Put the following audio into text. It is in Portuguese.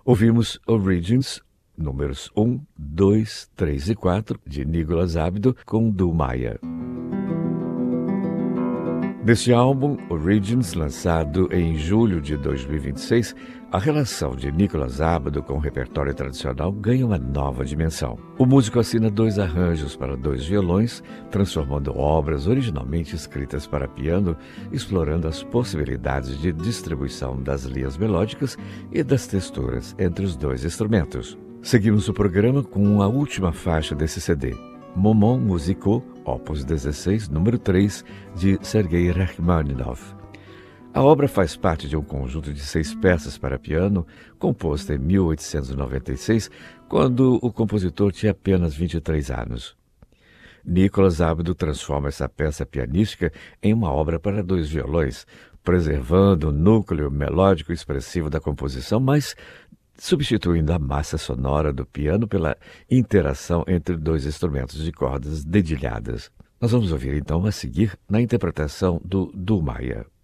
Ouvimos Origins, números 1, 2, 3 e 4, de Nicolas Abdo, com Du Maia. Neste álbum, Origins, lançado em julho de 2026, a relação de Nicolas Abdo com o repertório tradicional ganha uma nova dimensão. O músico assina 2 arranjos para 2 violões, transformando obras originalmente escritas para piano, explorando as possibilidades de distribuição das linhas melódicas e das texturas entre os 2 instrumentos. Seguimos o programa com a última faixa desse CD, Moments Musicaux, Opus 16, número 3, de Sergei Rachmaninoff. A obra faz parte de um conjunto de 6 peças para piano, composta em 1896, quando o compositor tinha apenas 23 anos. Nicolas Abdo transforma essa peça pianística em uma obra para 2 violões, preservando o núcleo melódico e expressivo da composição, mas substituindo a massa sonora do piano pela interação entre 2 instrumentos de cordas dedilhadas. Nós vamos ouvir então a seguir na interpretação do Du Maia.